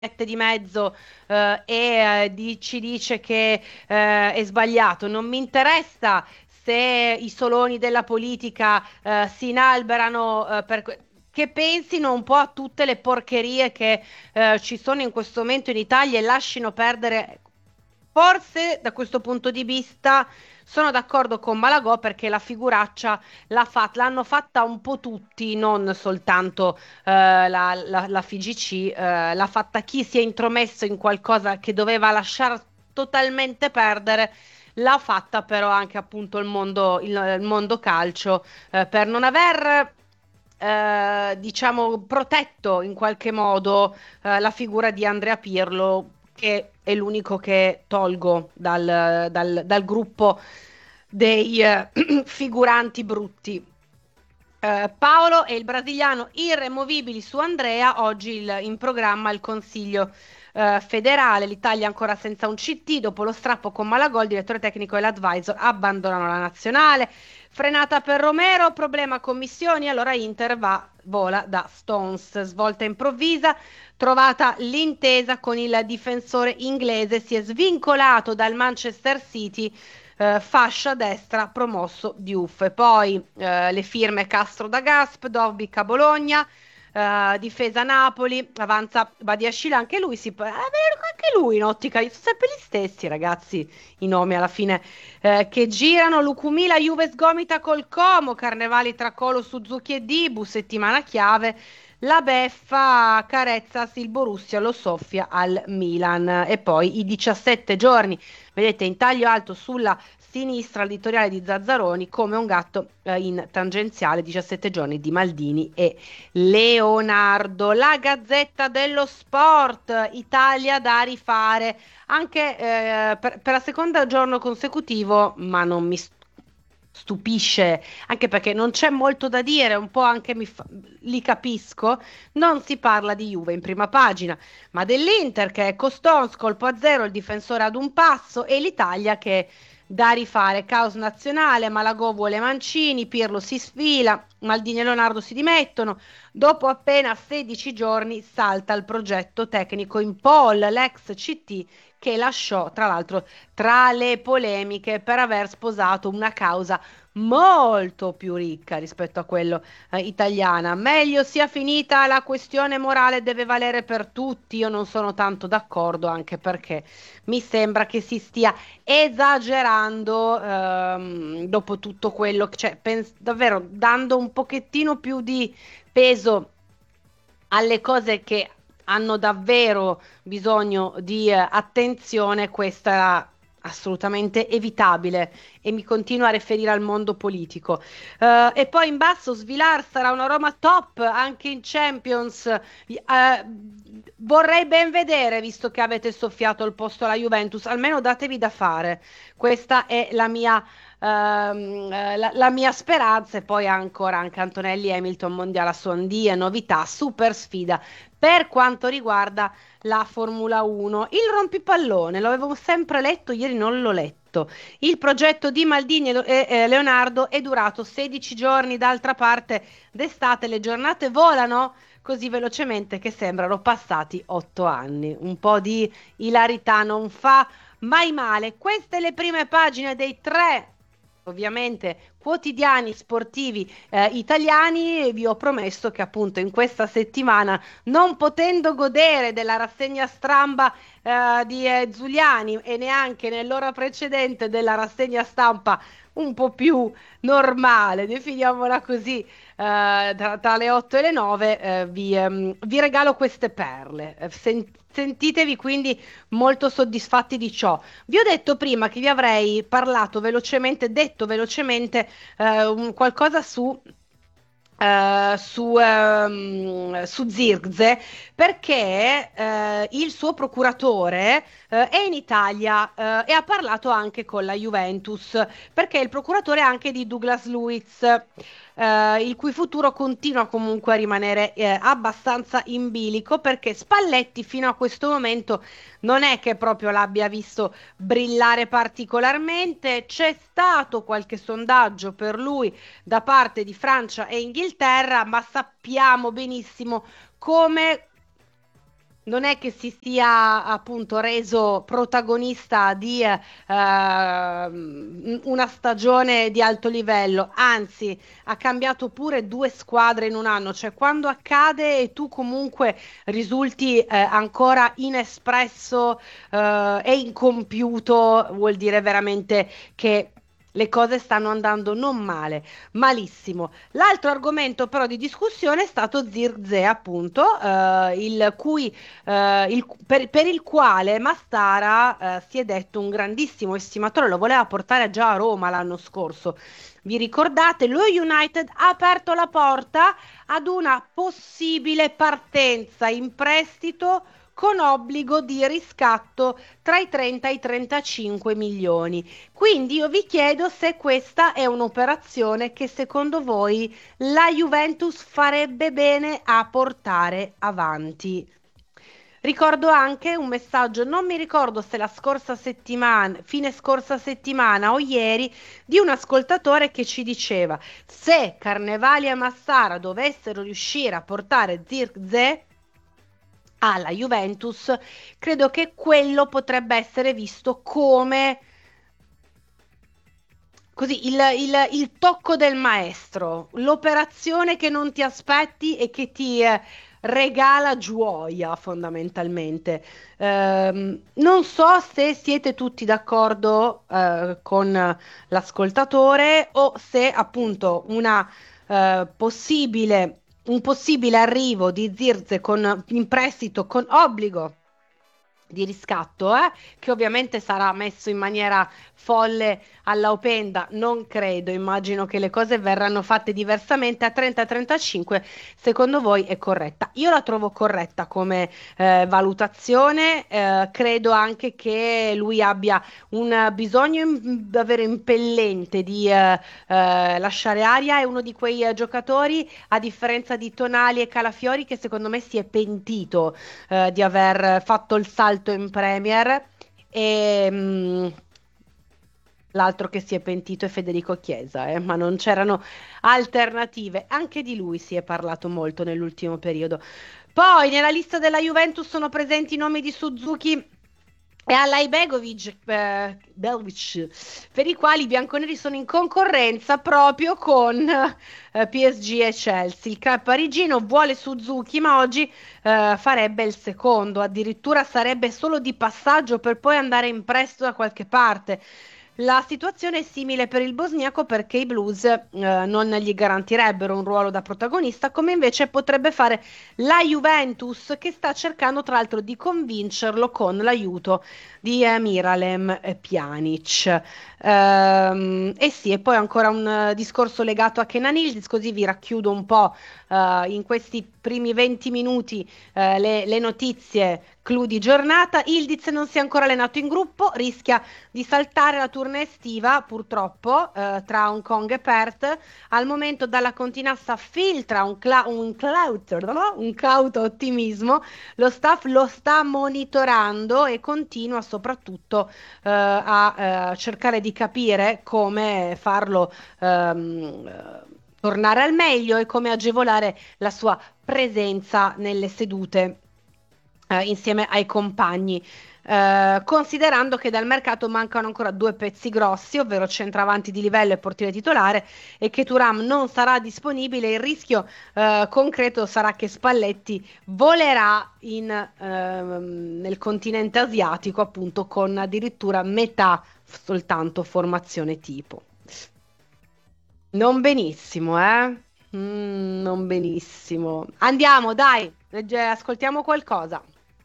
di mezzo ci dice che è sbagliato. Non mi interessa se i soloni della politica si inalberano che pensino un po' a tutte le porcherie che ci sono in questo momento in Italia e lasciano perdere. Forse da questo punto di vista sono d'accordo con Malagò perché la figuraccia l'hanno fatta un po' tutti, non soltanto la FIGC, l'ha fatta chi si è intromesso in qualcosa che doveva lasciare totalmente perdere. L'ha fatta però anche appunto il mondo calcio per non aver diciamo protetto in qualche modo la figura di Andrea Pirlo, che è l'unico che tolgo dal gruppo dei figuranti brutti. Paolo e il brasiliano irremovibili su Andrea, oggi in programma il Consiglio federale, l'Italia ancora senza un CT, dopo lo strappo con Malagol, il direttore tecnico e l'advisor abbandonano la nazionale, frenata per Romero, problema commissioni, allora Inter vola da Stones, svolta improvvisa, trovata l'intesa con il difensore inglese, si è svincolato dal Manchester City, fascia destra promosso Diouf. E poi le firme Castro da Gasp, Dobbik a Bologna, difesa Napoli, avanza Badiashile, anche lui anche lui in ottica, sono sempre gli stessi ragazzi, i nomi alla fine che girano. Lucumila, Juve sgomita col Como, Carnevali tra Colo, Suzuki e Dibu, settimana chiave. La beffa Carezzas, il Borussia lo soffia al Milan e poi i 17 giorni, vedete in taglio alto sulla sinistra editoriale di Zazzaroni come un gatto in tangenziale 17 giorni di Maldini e Leonardo. La Gazzetta dello Sport, Italia da rifare anche per la seconda giorno consecutivo, ma non mi stupisce, anche perché non c'è molto da dire, un po' anche li capisco, non si parla di Juve in prima pagina, ma dell'Inter che è Costons, colpo a zero, il difensore ad un passo e l'Italia che da rifare, caos nazionale, Malagò vuole Mancini, Pirlo si sfila, Maldini e Leonardo si dimettono, dopo appena 16 giorni salta il progetto tecnico in Paul, l'ex CT che lasciò tra l'altro tra le polemiche per aver sposato una causa molto più ricca rispetto a quello italiana. Meglio sia finita, la questione morale deve valere per tutti. Io non sono tanto d'accordo, anche perché mi sembra che si stia esagerando dopo tutto quello che cioè, davvero dando un pochettino più di peso alle cose che hanno davvero bisogno di attenzione, questa era assolutamente evitabile e mi continuo a riferire al mondo politico. E poi in basso Svilar sarà una Roma top anche in Champions. Vorrei ben vedere, visto che avete soffiato il posto alla Juventus, almeno datevi da fare. Questa è la mia speranza e poi ancora anche Antonelli Hamilton mondiale a Suondì, novità, super sfida per quanto riguarda la Formula 1. Il rompipallone, lo avevo sempre letto, ieri non l'ho letto. Il progetto di Maldini e Leonardo è durato 16 giorni, d'altra parte d'estate le giornate volano così velocemente che sembrano passati 8 anni. Un po' di ilarità non fa mai male. Queste le prime pagine dei tre ovviamente quotidiani sportivi italiani e vi ho promesso che appunto in questa settimana, non potendo godere della rassegna stramba di Zuliani e neanche nell'ora precedente della rassegna stampa un po' più normale, definiamola così, tra le 8 e le 9, vi regalo queste perle. Sentitevi quindi molto soddisfatti di ciò. Vi ho detto prima che vi avrei parlato velocemente, detto velocemente qualcosa su Zirkzee perché il suo procuratore è in Italia e ha parlato anche con la Juventus perché il procuratore è anche di Douglas Luiz, il cui futuro continua comunque a rimanere abbastanza in bilico perché Spalletti fino a questo momento non è che proprio l'abbia visto brillare particolarmente. C'è stato qualche sondaggio per lui da parte di Francia e Inghilterra, ma sappiamo benissimo come non è che si sia appunto reso protagonista di una stagione di alto livello, anzi ha cambiato pure due squadre in un anno, cioè quando accade e tu comunque risulti ancora inespresso e incompiuto, vuol dire veramente che le cose stanno andando non male, malissimo. L'altro argomento però di discussione è stato Zirkzee, appunto, per il quale Mastara si è detto un grandissimo estimatore, lo voleva portare già a Roma l'anno scorso. Vi ricordate? Lo United ha aperto la porta ad una possibile partenza in prestito con obbligo di riscatto tra i 30 e i 35 milioni. Quindi io vi chiedo se questa è un'operazione che secondo voi la Juventus farebbe bene a portare avanti. Ricordo anche un messaggio, non mi ricordo se la scorsa settimana, fine scorsa settimana o ieri, di un ascoltatore che ci diceva: se Carnevali e Massara dovessero riuscire a portare Zirkzee alla Juventus, credo che quello potrebbe essere visto come così il tocco del maestro, l'operazione che non ti aspetti e che ti regala gioia fondamentalmente. Non so se siete tutti d'accordo con l'ascoltatore o se appunto un possibile arrivo di Zirze in prestito con obbligo di riscatto, che ovviamente sarà messo in maniera folle alla Openda, non credo, immagino che le cose verranno fatte diversamente. A 30-35, secondo voi è corretta? Io la trovo corretta come valutazione, credo anche che lui abbia un bisogno davvero impellente di lasciare aria, è uno di quei giocatori, a differenza di Tonali e Calafiori, che secondo me si è pentito di aver fatto il salto in Premier e l'altro che si è pentito è Federico Chiesa, ma non c'erano alternative. Anche di lui si è parlato molto nell'ultimo periodo. Poi nella lista della Juventus sono presenti i nomi di Suzuki e Begovic, per i quali i bianconeri sono in concorrenza proprio con PSG e Chelsea. Il club parigino vuole Suzuki, ma oggi farebbe il secondo, addirittura sarebbe solo di passaggio per poi andare in prestito da qualche parte. La situazione è simile per il bosniaco perché i Blues non gli garantirebbero un ruolo da protagonista, come invece potrebbe fare la Juventus, che sta cercando tra l'altro di convincerlo con l'aiuto di Miralem Pjanic. E sì, e poi ancora un discorso legato a Kenan Yildiz, così vi racchiudo un po' in questi primi 20 minuti le notizie clou di giornata. Yildiz non si è ancora allenato in gruppo, rischia di saltare la tournée estiva, purtroppo, tra Hong Kong e Perth. Al momento dalla continassa filtra un cauto ottimismo, lo staff lo sta monitorando e continua soprattutto a cercare di capire come farlo tornare al meglio e come agevolare la sua presenza nelle sedute insieme ai compagni. Considerando che dal mercato mancano ancora due pezzi grossi, ovvero centravanti di livello e portiere titolare, e che Thuram non sarà disponibile, il rischio concreto sarà che Spalletti volerà nel continente asiatico, appunto, con addirittura metà soltanto formazione tipo. Non benissimo, eh? Non benissimo. Andiamo, dai, ascoltiamo qualcosa.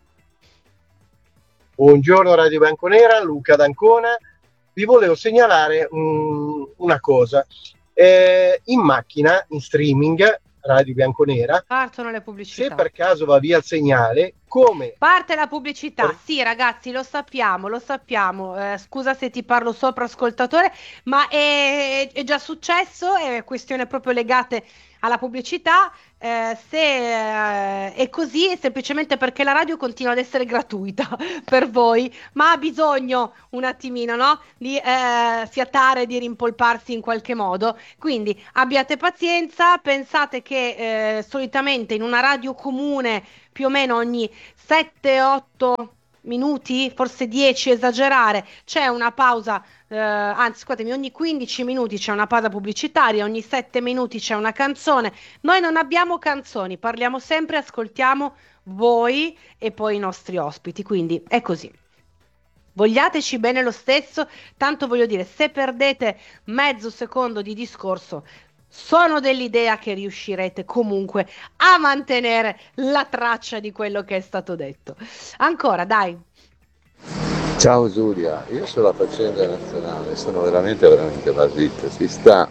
Buongiorno Radio Bianconera, Luca D'Ancona. Vi volevo segnalare una cosa. In macchina, in streaming, Radio Bianconera, Partono le se pubblicità. per caso va via il segnale, come... Parte la pubblicità, sì ragazzi, lo sappiamo, lo sappiamo. Scusa se ti parlo sopra ascoltatore, ma è già successo, è questione proprio legate alla pubblicità. Se è così è semplicemente perché la radio continua ad essere gratuita per voi, ma ha bisogno un attimino, no? Di fiatare, di rimpolparsi in qualche modo. Quindi abbiate pazienza, pensate che solitamente in una radio comune più o meno ogni 7-8 minuti, forse 10 esagerare, c'è una pausa, anzi scusatemi, ogni 15 minuti c'è una pausa pubblicitaria, ogni 7 minuti c'è una canzone. Noi non abbiamo canzoni, parliamo sempre, ascoltiamo voi e poi i nostri ospiti, quindi è così. Vogliateci bene lo stesso, tanto voglio dire, se perdete mezzo secondo di discorso, sono dell'idea che riuscirete comunque a mantenere la traccia di quello che è stato detto. Ancora, dai. Ciao Giulia, io sulla faccenda nazionale sono veramente basito. Si sta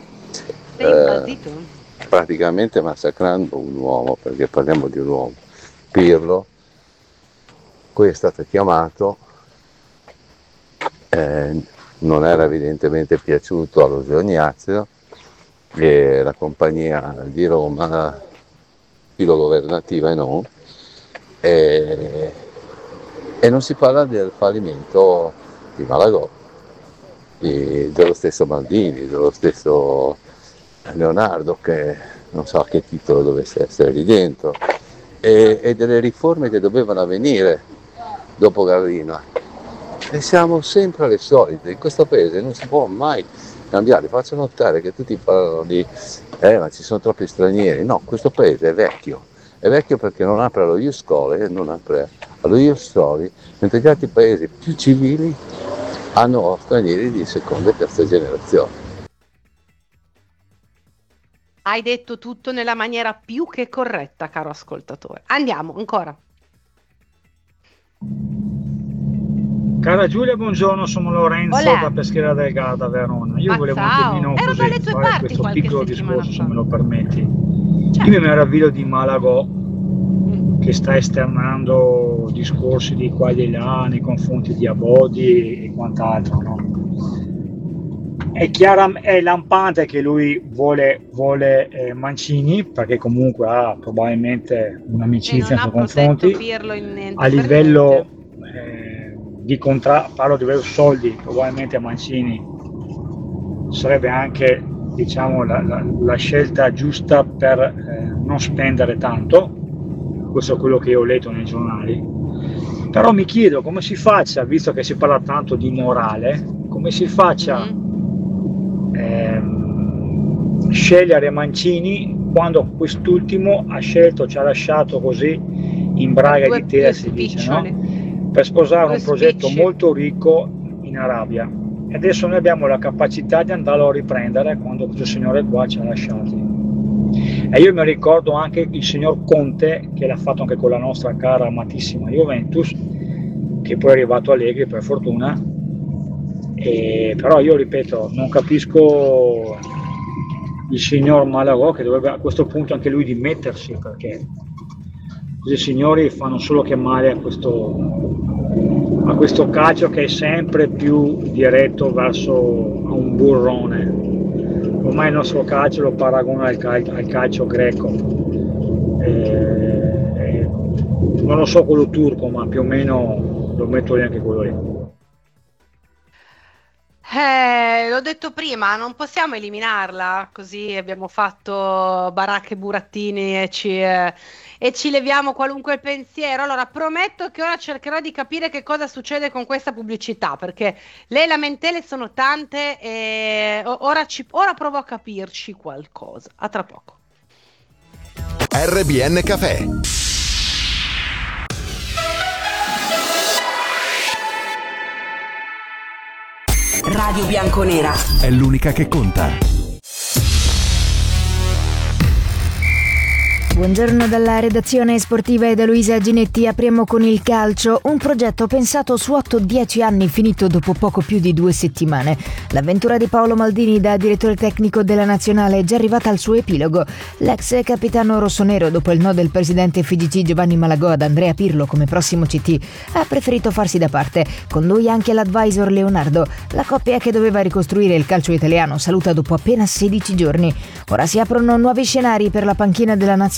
praticamente massacrando un uomo, perché parliamo di un uomo, Pirlo, cui è stato chiamato, non era evidentemente piaciuto allo Giognazio, e la compagnia di Roma, filogovernativa e non, e non si parla del fallimento di Malagò, dello stesso Maldini, dello stesso Leonardo, che non so a che titolo dovesse essere lì dentro, e delle riforme che dovevano avvenire dopo Gravina. E siamo sempre alle solite, in questo paese non si può mai cambiare. Faccio notare che tutti parlano di ma ci sono troppi stranieri. No, questo paese è vecchio perché non apre allo Ius Scholae, non apre allo Ius Soli, mentre gli altri paesi più civili hanno stranieri di seconda e terza generazione. Hai detto tutto nella maniera più che corretta, caro ascoltatore. Andiamo, ancora. Cara Giulia, buongiorno, sono Lorenzo da Peschiera del Garda, Verona. Io volevo un attimino così fare questo piccolo discorso, se me lo permetti. Certo. Io mi meraviglio di Malagò, che sta esternando discorsi di qua e di là nei confronti di Abodi e quant'altro, no? È lampante che lui vuole Mancini, perché comunque ha probabilmente un'amicizia nei confronti a livello di parlo di soldi. Probabilmente a Mancini sarebbe anche, diciamo, la scelta giusta per non spendere tanto. Questo è quello che io ho letto nei giornali. Però mi chiedo come si faccia, visto che si parla tanto di morale, come si faccia scegliere Mancini quando quest'ultimo ci ha lasciato così in braga di tela, si dice, no? Per sposare un progetto molto ricco in Arabia, e adesso noi abbiamo la capacità di andarlo a riprendere quando questo signore qua ci ha lasciati. E io mi ricordo anche il signor Conte, che l'ha fatto anche con la nostra cara amatissima Juventus, che poi è arrivato Allegri per fortuna. Però io ripeto, non capisco il signor Malagò, che dovrebbe a questo punto anche lui dimettersi, perché questi signori fanno solo che male a questo calcio che è sempre più diretto verso un burrone. Ormai il nostro calcio lo paragona al calcio greco, non lo so quello turco, ma più o meno lo metto lì anche quello lì. L'ho detto prima, non possiamo eliminarla, così abbiamo fatto baracche burattini e ci leviamo qualunque pensiero. Allora, prometto che ora cercherò di capire che cosa succede con questa pubblicità, perché le lamentele sono tante e ora provo a capirci qualcosa. A tra poco. RBN Cafè. Radio Bianconera è l'unica che conta. Buongiorno dalla redazione sportiva e da Luisa Ginetti. Apriamo con il calcio, un progetto pensato su 8-10 anni finito dopo poco più di 2 settimane. L'avventura di Paolo Maldini da direttore tecnico della nazionale è già arrivata al suo epilogo. L'ex capitano rossonero, dopo il no del presidente FIGC Giovanni Malagò ad Andrea Pirlo come prossimo CT, ha preferito farsi da parte. Con lui anche l'advisor Leonardo. La coppia che doveva ricostruire il calcio italiano saluta dopo appena 16 giorni. Ora si aprono nuovi scenari per la panchina della nazionale,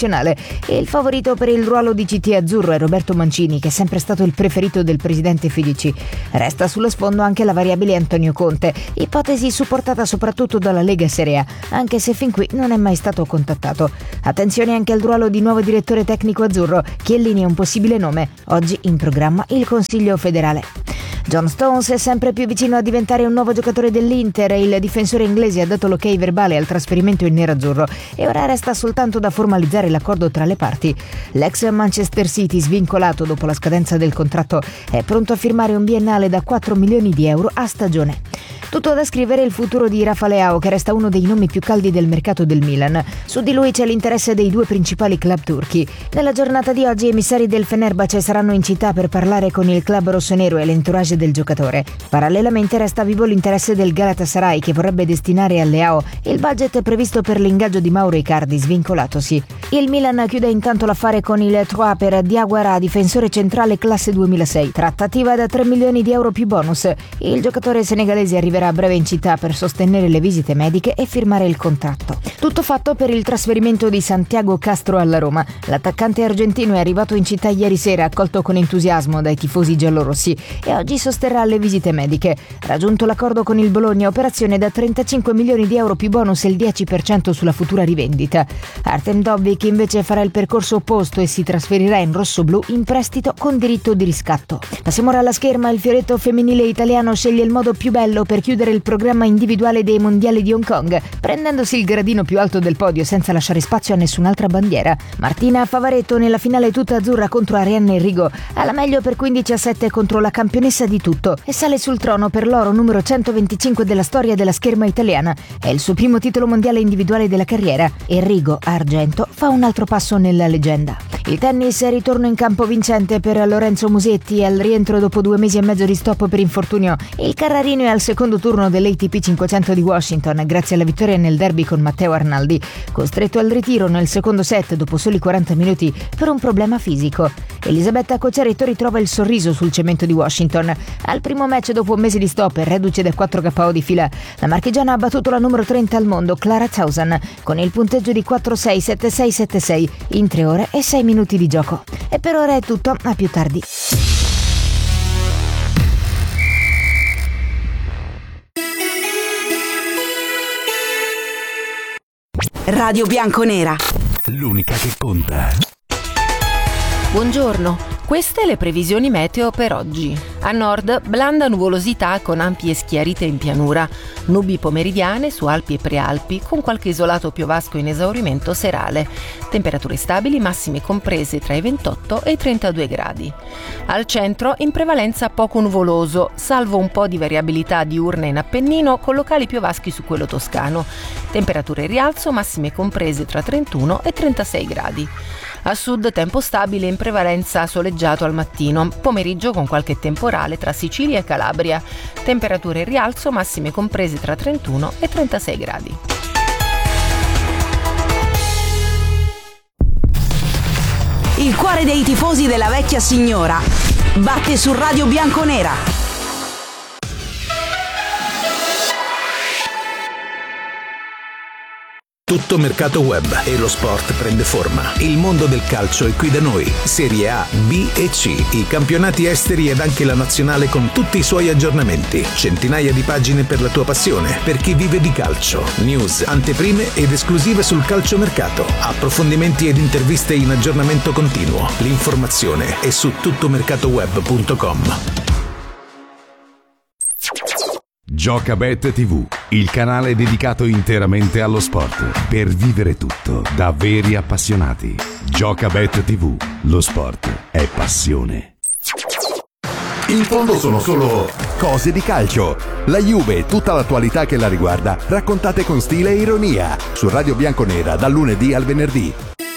nazionale. E il favorito per il ruolo di CT azzurro è Roberto Mancini, che è sempre stato il preferito del presidente Felici. Resta sullo sfondo anche la variabile Antonio Conte, ipotesi supportata soprattutto dalla Lega Serie A, anche se fin qui non è mai stato contattato. Attenzione anche al ruolo di nuovo direttore tecnico azzurro. Chiellini è un possibile nome. Oggi in programma il Consiglio federale. John Stones è sempre più vicino a diventare un nuovo giocatore dell'Inter. Il difensore inglese ha dato l'ok verbale al trasferimento in nerazzurro e ora resta soltanto da formalizzare l'accordo tra le parti. L'ex Manchester City, svincolato dopo la scadenza del contratto, è pronto a firmare un biennale da 4 milioni di euro a stagione. Tutto da scrivere il futuro di Rafa Leao, che resta uno dei nomi più caldi del mercato del Milan. Su di lui c'è l'interesse dei due principali club turchi. Nella giornata di oggi emissari del Fenerbahce saranno in città per parlare con il club rossonero e l'entourage del giocatore. Parallelamente resta vivo l'interesse del Galatasaray, che vorrebbe destinare a Leao il budget previsto per l'ingaggio di Mauro Icardi, svincolatosi. Il Milan chiude intanto l'affare con il Troyes per Diawara, difensore centrale classe 2006. Trattativa da 3 milioni di euro più bonus. Il giocatore senegalese arriverà a breve in città per sostenere le visite mediche e firmare il contratto. Tutto fatto per il trasferimento di Santiago Castro alla Roma. L'attaccante argentino è arrivato in città ieri sera, accolto con entusiasmo dai tifosi giallorossi, e oggi sosterrà le visite mediche. Raggiunto l'accordo con il Bologna, operazione da 35 milioni di euro più bonus e il 10% sulla futura rivendita. Artem Dovbyk invece farà il percorso opposto e si trasferirà in rossoblu in prestito con diritto di riscatto. Passiamo ora alla scherma. Il fioretto femminile italiano sceglie il modo più bello per chiudere il programma individuale dei mondiali di Hong Kong, prendendosi il gradino più alto del podio senza lasciare spazio a nessun'altra bandiera. Martina Favaretto nella finale tutta azzurra contro Arianna Enrico, alla meglio per 15-7 contro la campionessa di tutto e sale sul trono per l'oro numero 125 della storia della scherma italiana. È il suo primo titolo mondiale individuale della carriera. Enrico, argento, fa un altro passo nella leggenda. Il tennis è ritorno in campo vincente per Lorenzo Musetti al rientro dopo 2 mesi e mezzo di stop per infortunio. Il Carrarino è al secondo turno dell'ATP 500 di Washington grazie alla vittoria nel derby con Matteo Arnaldi, costretto al ritiro nel secondo set dopo soli 40 minuti per un problema fisico. Elisabetta Cocciaretto ritrova il sorriso sul cemento di Washington. Al primo match dopo un mese di stop e reduce da 4 KO di fila, la marchigiana ha battuto la numero 30 al mondo Clara Towson con il punteggio di 4-6, 7-6, 7-6 in 3 ore e 6 minuti di gioco. E per ora è tutto, a più tardi. Radio Bianconera, l'unica che conta. Buongiorno, queste le previsioni meteo per oggi. A nord, blanda nuvolosità con ampie schiarite in pianura, nubi pomeridiane su Alpi e Prealpi con qualche isolato piovasco in esaurimento serale. Temperature stabili, massime comprese tra i 28 e i 32 gradi. Al centro, in prevalenza poco nuvoloso, salvo un po' di variabilità diurna in Appennino con locali piovaschi su quello toscano. Temperature in rialzo, massime comprese tra 31 e 36 gradi. A sud tempo stabile, in prevalenza soleggiato al mattino, pomeriggio con qualche temporale tra Sicilia e Calabria. Temperature in rialzo, massime comprese tra 31 e 36 gradi. il cuore dei tifosi della vecchia signora batte su Radio Bianconera. Tutto mercato web e lo sport prende forma. Il mondo del calcio è qui da noi. Serie A, B e C, i campionati esteri ed anche la nazionale con tutti i suoi aggiornamenti. Centinaia di pagine per la tua passione, per chi vive di calcio. News, anteprime ed esclusive sul calciomercato. Approfondimenti ed interviste in aggiornamento continuo. L'informazione è su tuttomercatoweb.com. Giocabet TV, il canale dedicato interamente allo sport, per vivere tutto da veri appassionati. Giocabet TV, lo sport è passione. In fondo sono solo cose di calcio. La Juve e tutta l'attualità che la riguarda, raccontate con stile e ironia, su Radio Bianconera dal lunedì al venerdì.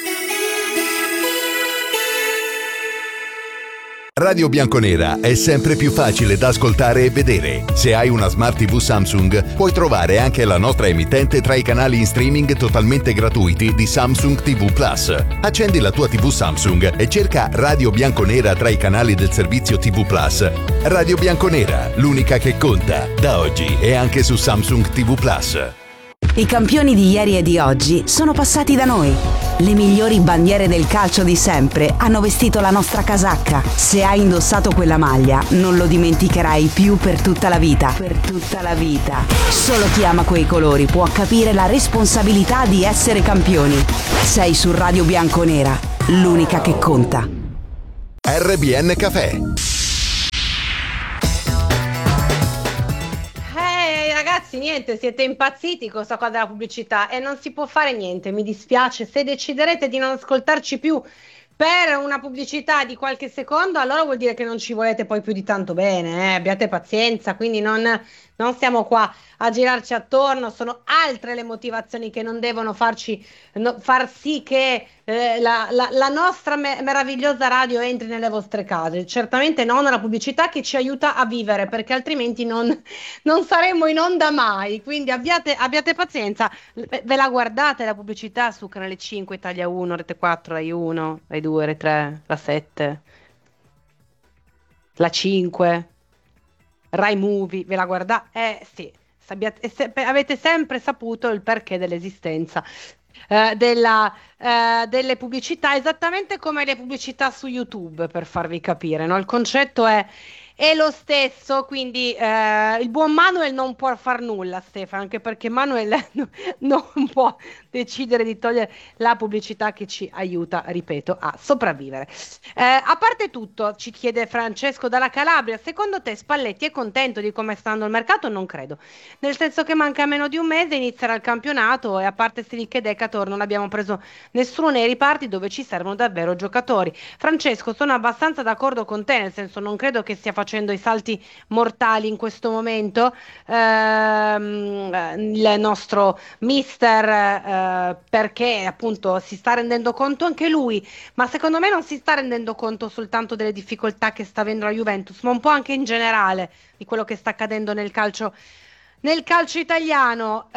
Radio Bianconera è sempre più facile da ascoltare e vedere. Se hai una Smart TV Samsung, puoi trovare anche la nostra emittente tra i canali in streaming totalmente gratuiti di Samsung TV Plus. Accendi la tua TV Samsung e cerca Radio Bianconera tra i canali del servizio TV Plus. Radio Bianconera, l'unica che conta, da oggi e anche su Samsung TV Plus. I campioni di ieri e di oggi sono passati da noi. Le migliori bandiere del calcio di sempre hanno vestito la nostra casacca. Se hai indossato quella maglia, non lo dimenticherai più per tutta la vita. Per tutta la vita. Solo chi ama quei colori può capire la responsabilità di essere campioni. Sei su Radio Bianconera, l'unica che conta. RBN Café. Ragazzi, niente, siete impazziti con questa cosa della pubblicità e non si può fare niente, mi dispiace. Se deciderete di non ascoltarci più per una pubblicità di qualche secondo, allora vuol dire che non ci volete poi più di tanto bene, abbiate pazienza, quindi non stiamo qua a girarci attorno, sono altre le motivazioni che non devono far sì che la nostra meravigliosa radio entri nelle vostre case. Certamente non la pubblicità che ci aiuta a vivere, perché altrimenti non saremmo in onda mai, quindi abbiate pazienza. Ve la guardate la pubblicità su Canale 5, Italia 1, Rete 4, Rai 1, Rai 2, Rai 3, la 7, la 5, Rai Movie, ve la guardate? Sì, avete sempre saputo il perché dell'esistenza delle pubblicità, esattamente come le pubblicità su YouTube, per farvi capire, no? Il concetto è lo stesso, quindi il buon Manuel non può far nulla, Stefano, anche perché Manuel non può decidere di togliere la pubblicità che ci aiuta, ripeto, a sopravvivere. A parte tutto, ci chiede Francesco dalla Calabria, secondo te Spalletti è contento di come sta andando il mercato? Non credo, nel senso che manca meno di un mese, inizierà il campionato e a parte Silic e Decatur non abbiamo preso nessuno nei riparti dove ci servono davvero giocatori. Francesco, sono abbastanza d'accordo con te, nel senso non credo che stia facendo i salti mortali in questo momento il nostro mister, perché appunto si sta rendendo conto anche lui, ma secondo me non si sta rendendo conto soltanto delle difficoltà che sta avendo la Juventus, ma un po' anche in generale di quello che sta accadendo nel calcio italiano.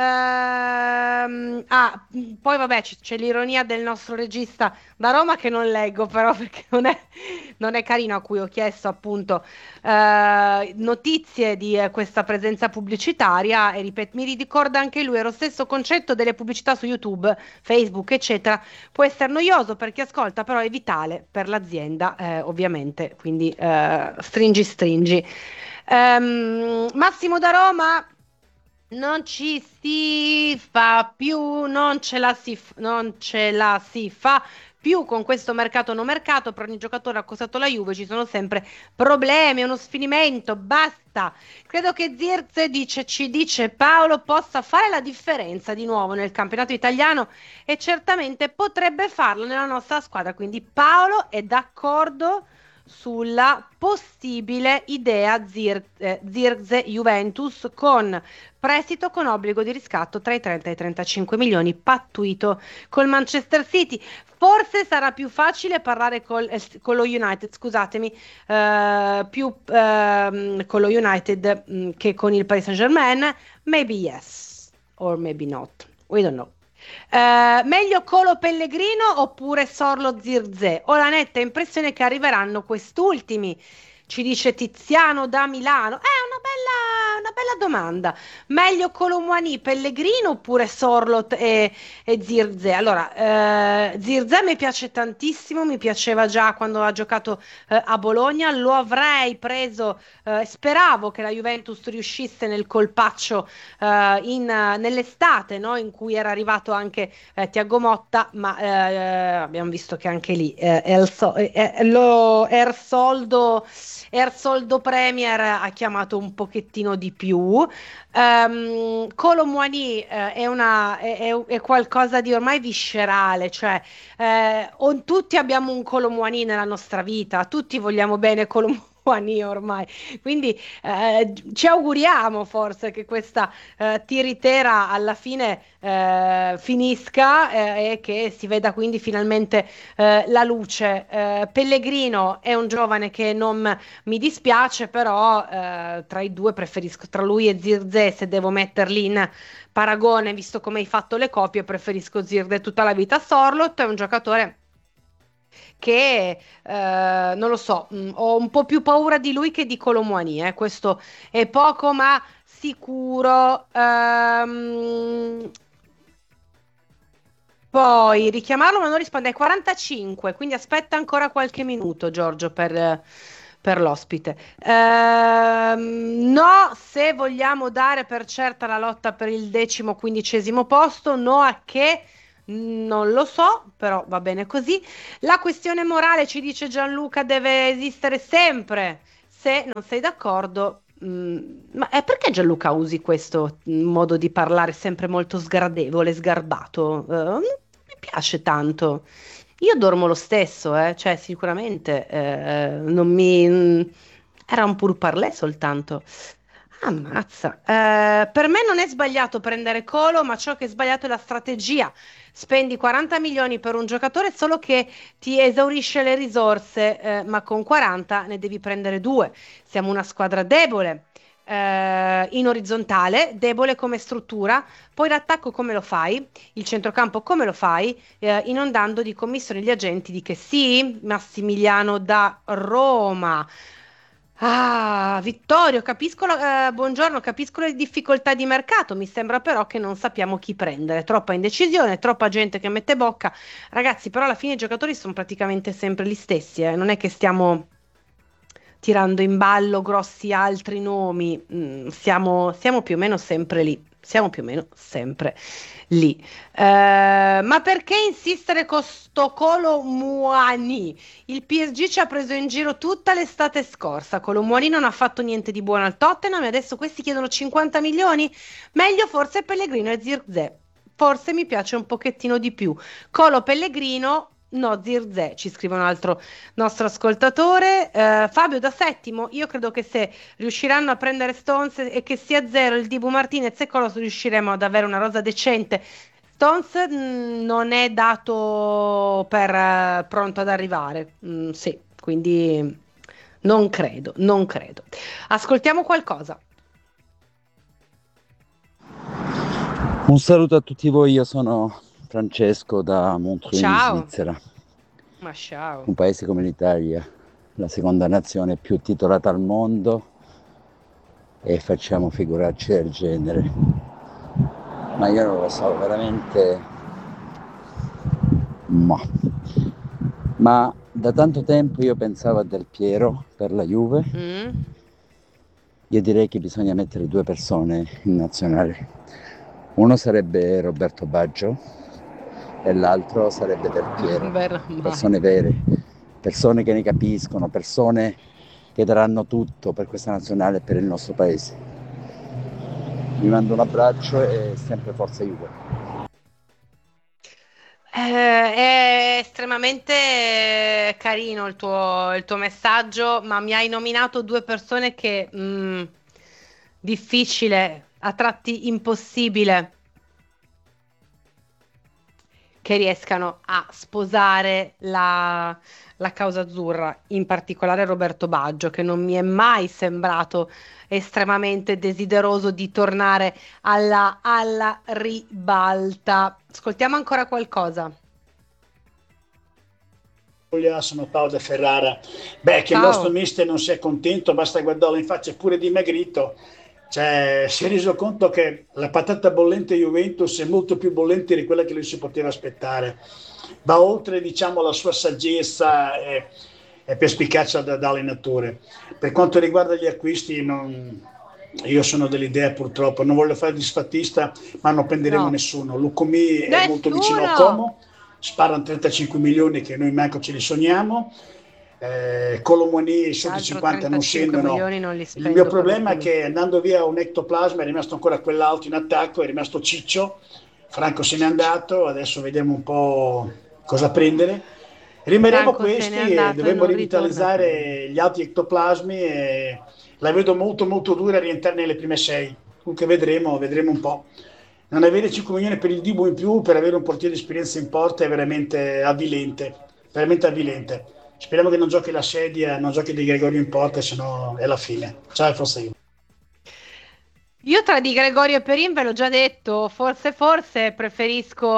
Poi vabbè c'è l'ironia del nostro regista da Roma che non leggo però perché non è carino, a cui ho chiesto appunto notizie di questa presenza pubblicitaria e ripeto, mi ricorda anche lui, è lo stesso concetto delle pubblicità su YouTube, Facebook eccetera, può essere noioso per chi ascolta, però è vitale per l'azienda, ovviamente, quindi stringi. Massimo da Roma: non ci si fa più, non ce la si fa più con questo mercato no mercato, per ogni giocatore accostato alla Juve ci sono sempre problemi, uno sfinimento, basta. Credo che Zirze ci dice Paolo possa fare la differenza di nuovo nel campionato italiano e certamente potrebbe farlo nella nostra squadra, quindi Paolo è d'accordo sulla possibile idea Zirze Juventus con prestito con obbligo di riscatto tra i 30 e i 35 milioni pattuito col Manchester City. Forse sarà più facile parlare con lo United, scusatemi, con lo United che con il Paris Saint-Germain. Maybe yes or maybe not, we don't know. Meglio Colo Pellegrino oppure Sorlo Zirze? Ho la netta impressione che arriveranno quest'ultimi, ci dice Tiziano da Milano. È una bella domanda. Meglio Kolo Muani, Pellegrino oppure Sorloth e Zirze? Allora, Zirze mi piace tantissimo, mi piaceva già quando ha giocato a Bologna, lo avrei preso, speravo che la Juventus riuscisse nel colpaccio nell'estate, no? In cui era arrivato anche Thiago Motta, ma abbiamo visto che anche lì Ersoldo Premier ha chiamato un pochettino di più. Kolo Muani è qualcosa di ormai viscerale, cioè tutti abbiamo un Kolo Muani nella nostra vita, tutti vogliamo bene Kolo Muani ormai, quindi ci auguriamo forse che questa tiritera alla fine finisca e che si veda quindi finalmente la luce. Pellegrino è un giovane che non mi dispiace, però tra i due preferisco, tra lui e Zirze, se devo metterli in paragone visto come hai fatto le copie, preferisco Zirze tutta la vita. Sorloth è un giocatore che non lo so, ho un po' più paura di lui che di Kolo Muani, questo è poco ma sicuro. Poi richiamarlo ma non risponde ai 45, quindi aspetta ancora qualche minuto Giorgio per l'ospite. No, se vogliamo dare per certa la lotta per il 15° posto, no a che? Non lo so, però va bene così. La questione morale, ci dice Gianluca, deve esistere sempre. Se non sei d'accordo, ma è perché Gianluca usi questo modo di parlare sempre molto sgradevole, sgarbato? Non mi piace tanto. Io dormo lo stesso, cioè sicuramente non mi... Era un pourparlers soltanto. Ammazza. Per me non è sbagliato prendere Colo, ma ciò che è sbagliato è la strategia. Spendi 40 milioni per un giocatore solo che ti esaurisce le risorse, ma con 40 ne devi prendere 2. Siamo una squadra debole, in orizzontale, debole come struttura. Poi l'attacco come lo fai? Il centrocampo come lo fai? Inondando di commissioni gli agenti di che sì, Massimiliano da Roma. Ah, Vittorio, buongiorno, capisco le difficoltà di mercato, mi sembra però che non sappiamo chi prendere, troppa indecisione, troppa gente che mette bocca. Ragazzi, però alla fine i giocatori sono praticamente sempre gli stessi, non è che stiamo tirando in ballo grossi altri nomi, siamo più o meno sempre lì. Siamo più o meno sempre lì. Ma perché insistere con sto Kolo Muani? Il PSG ci ha preso in giro tutta l'estate scorsa. Kolo Muani non ha fatto niente di buono al Tottenham e adesso questi chiedono 50 milioni? Meglio forse Pellegrino e Zirkzee. Forse mi piace un pochettino di più. Colo Pellegrino... No, Zirkzee, ci scrive un altro nostro ascoltatore. Fabio da Settimo, io credo che se riusciranno a prendere Stones e che sia zero il Dibu Martinez e Colos, riusciremo ad avere una rosa decente. Stones non è dato per pronto ad arrivare, sì, quindi non credo. Ascoltiamo qualcosa. Un saluto a tutti voi, io sono Francesco da Montreux in Svizzera. Ma ciao. Un paese come l'Italia, la seconda nazione più titolata al mondo, e facciamo figuracce del genere. Ma io non lo so, veramente... Ma da tanto tempo io pensavo a Del Piero per la Juve. Io direi che bisogna mettere 2 persone in nazionale. Uno sarebbe Roberto Baggio e l'altro sarebbe Del Piero. Persone vere, persone che ne capiscono, persone che daranno tutto per questa nazionale e per il nostro paese. Vi mando un abbraccio e sempre forza Juve. È estremamente carino il tuo messaggio, ma mi hai nominato 2 persone che difficile, a tratti impossibile che riescano a sposare la causa azzurra, in particolare Roberto Baggio, che non mi è mai sembrato estremamente desideroso di tornare alla ribalta. Ascoltiamo ancora qualcosa. Sono Paolo De Ferrara. Che il nostro mister non sia contento, basta guardarlo in faccia, è pure dimagrito. Cioè, si è reso conto che la patata bollente Juventus è molto più bollente di quella che lui si poteva aspettare. Va oltre, diciamo, la sua saggezza e perspicacia da allenatore. Per quanto riguarda gli acquisti, io sono dell'idea, purtroppo, non voglio fare disfattista, ma non prenderemo nessuno. Lucomi è molto vicino a Como, sparano 35 milioni che noi manco ce li sogniamo. Kolo Muani sotto 50 non scendono. Il mio problema è che andando via un ectoplasma è rimasto ancora quell'altro in attacco, è rimasto Ciccio. Franco se n'è andato, adesso vediamo un po' cosa prendere. Rimarremo questi e dovremo rivitalizzare gli altri ectoplasmi e la vedo molto molto dura a rientrare nelle prime 6. Comunque vedremo un po'. Non avere 5 milioni per il Dibu in più per avere un portiere di esperienza in porta è veramente avvilente. Speriamo che non giochi la sedia, non giochi Di Gregorio in porta, sennò è la fine. Ciao, forse io. Io tra Di Gregorio e Perin ve l'ho già detto, forse preferisco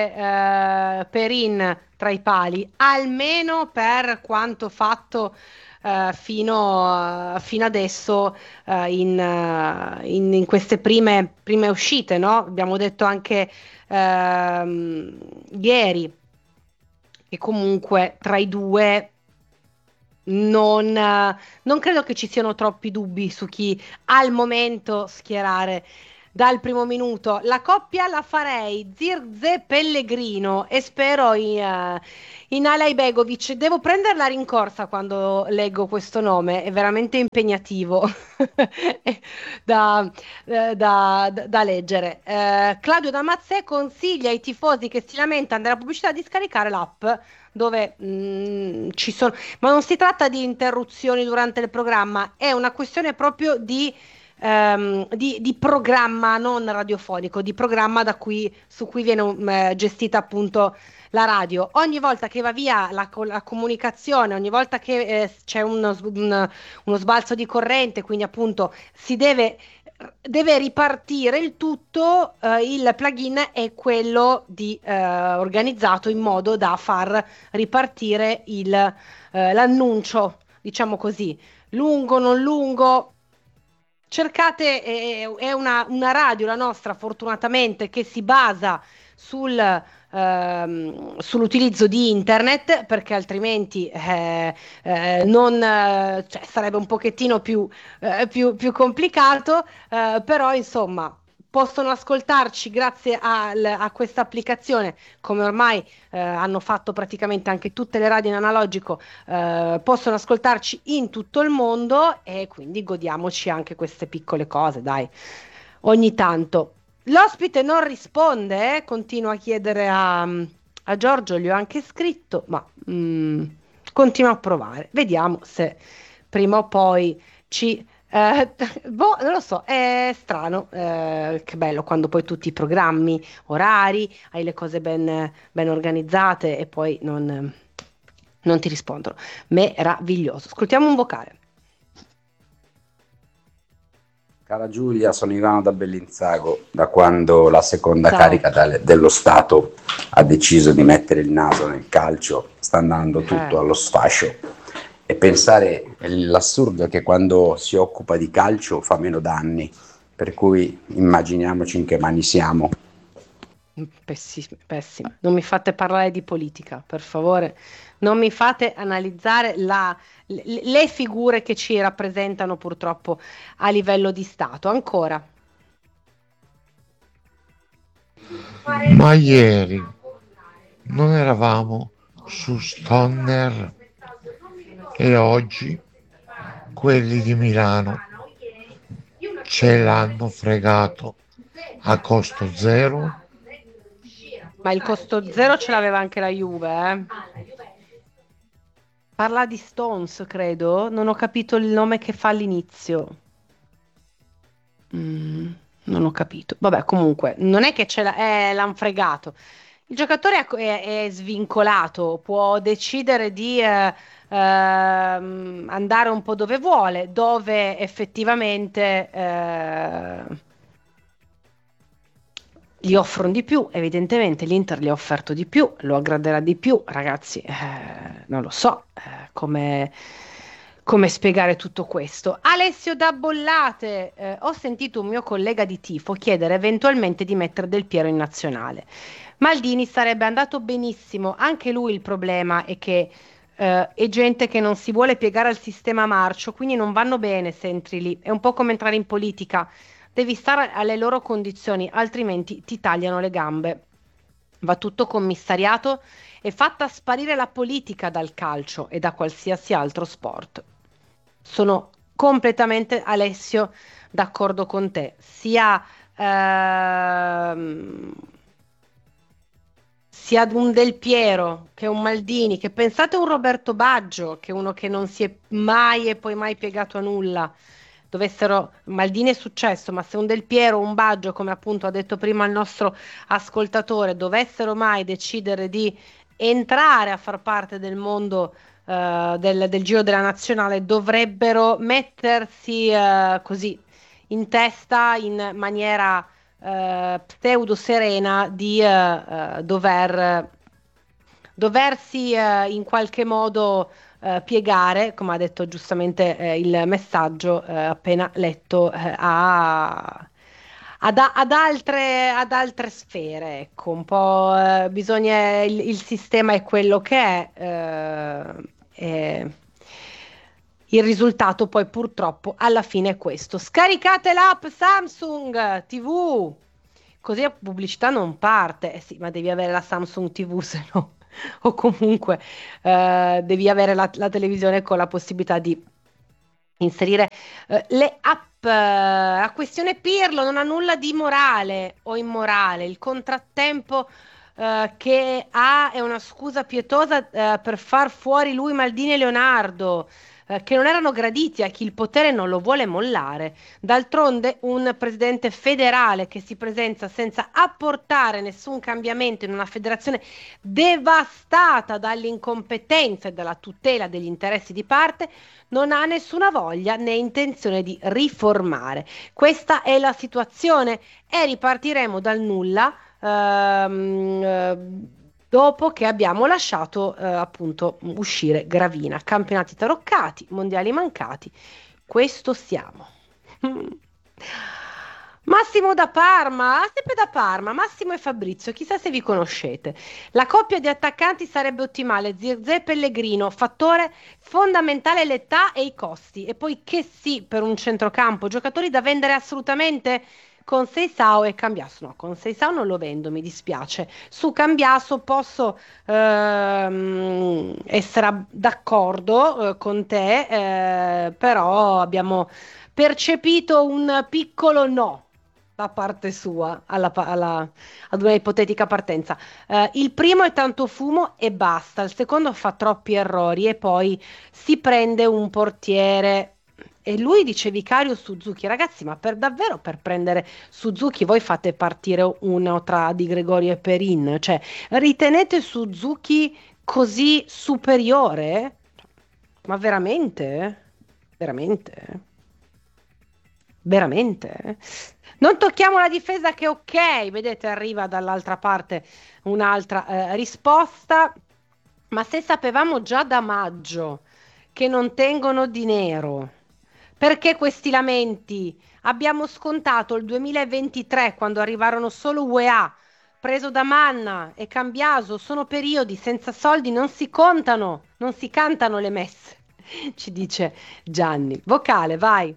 avere Perin tra i pali, almeno per quanto fatto fino adesso in queste prime uscite, no? Abbiamo detto anche ieri che comunque tra i due non credo che ci siano troppi dubbi su chi al momento schierare dal primo minuto. La coppia la farei Zirkzee Pellegrino e spero in Alaibegovic. Devo prendere la rincorsa quando leggo questo nome, è veramente impegnativo da leggere. Claudio Damazzè consiglia ai tifosi che si lamentano della pubblicità di scaricare l'app dove ci sono, ma non si tratta di interruzioni durante il programma, è una questione proprio di programma non radiofonico, di programma su cui viene gestita appunto la radio. Ogni volta che va via la comunicazione, ogni volta che c'è uno sbalzo di corrente, quindi appunto si deve ripartire il tutto, il plugin è quello organizzato in modo da far ripartire l'annuncio, diciamo così, lungo, non lungo. Cercate, è una radio, la nostra, fortunatamente, che si basa sull'utilizzo di internet, perché altrimenti sarebbe un pochettino più complicato, però insomma possono ascoltarci grazie a questa applicazione, come ormai hanno fatto praticamente anche tutte le radio in analogico, possono ascoltarci in tutto il mondo e quindi godiamoci anche queste piccole cose, dai, ogni tanto. L'ospite non risponde, continua a chiedere a Giorgio, gli ho anche scritto, ma continua a provare, vediamo se prima o poi non lo so, è strano, che bello quando poi tutti i programmi, orari, hai le cose ben organizzate e poi non ti rispondono. Meraviglioso. Ascoltiamo un vocale. Cara Giulia, sono Ivano da Bellinzago. Da quando la seconda carica dello Stato ha deciso di mettere il naso nel calcio, sta andando tutto allo sfascio. E pensare l'assurdo è che quando si occupa di calcio fa meno danni, per cui immaginiamoci in che mani siamo. Pessimo. Non mi fate parlare di politica, per favore. Non mi fate analizzare le figure che ci rappresentano purtroppo a livello di Stato. Ancora. Ma ieri non eravamo su Stoner e oggi quelli di Milano ce l'hanno fregato a costo zero. Ma il costo zero ce l'aveva anche la Juve, Parla di Stones, credo. Non ho capito il nome che fa all'inizio. Non ho capito. Vabbè, comunque, non è che l'han fregato. Il giocatore è svincolato, può decidere di andare un po' dove vuole, dove effettivamente gli offrono di più. Evidentemente l'Inter gli ha offerto di più, lo aggraderà di più, ragazzi, non lo so come spiegare tutto questo. Alessio da Bollate, ho sentito un mio collega di tifo chiedere eventualmente di mettere Del Piero in nazionale. Maldini sarebbe andato benissimo, anche lui. Il problema è che è gente che non si vuole piegare al sistema marcio, quindi non vanno bene se entri lì. È un po' come entrare in politica, devi stare alle loro condizioni, altrimenti ti tagliano le gambe. Va tutto commissariato e fatta sparire la politica dal calcio e da qualsiasi altro sport. Sono completamente, Alessio, d'accordo con te. Sia un Del Piero che un Maldini, che pensate un Roberto Baggio, che è uno che non si è mai e poi mai piegato a nulla. Maldini è successo, ma se un Del Piero o un Baggio, come appunto ha detto prima il nostro ascoltatore, dovessero mai decidere di entrare a far parte del mondo del Giro della Nazionale, dovrebbero mettersi così in testa, in maniera pseudo serena, di doversi in qualche modo piegare, come ha detto giustamente il messaggio appena letto, ad altre sfere, ecco, un po' bisogna, il sistema è quello che è, il risultato poi purtroppo alla fine è questo. Scaricate l'app Samsung TV, così la pubblicità non parte. Sì, ma devi avere la Samsung TV, se no, o comunque devi avere la televisione con la possibilità di inserire le app. La questione Pirlo non ha nulla di morale o immorale. Il contrattempo che ha è una scusa pietosa per far fuori lui, Maldini e Leonardo, che non erano graditi a chi il potere non lo vuole mollare. D'altronde un presidente federale che si presenta senza apportare nessun cambiamento in una federazione devastata dall'incompetenza e dalla tutela degli interessi di parte non ha nessuna voglia né intenzione di riformare. Questa è la situazione e ripartiremo dal nulla dopo che abbiamo lasciato appunto uscire Gravina. Campionati taroccati, mondiali mancati, questo siamo. Massimo da Parma, sempre da Parma, Massimo e Fabrizio, chissà se vi conoscete. La coppia di attaccanti sarebbe ottimale, Zirkzee e Pellegrino, fattore fondamentale l'età e i costi. E poi che sì per un centrocampo, giocatori da vendere assolutamente. Con Seisao e Cambiaso, no, con Seisao non lo vendo, mi dispiace. Su Cambiaso posso essere d'accordo con te, però abbiamo percepito un piccolo no da parte sua ad una ipotetica partenza. Il primo è tanto fumo e basta, il secondo fa troppi errori e poi si prende un portiere. E lui dice Vicario Suzuki, ragazzi, ma davvero per prendere Suzuki voi fate partire uno tra Di Gregorio e Perin? Cioè, ritenete Suzuki così superiore? Ma veramente? Veramente? Veramente? Non tocchiamo la difesa che ok, vedete arriva dall'altra parte un'altra risposta, ma se sapevamo già da maggio che non tengono di nero, perché questi lamenti? Abbiamo scontato il 2023 quando arrivarono solo UEA, preso da Manna e Cambiaso, sono periodi, senza soldi non si contano, non si cantano le messe, ci dice Gianni. Vocale, vai.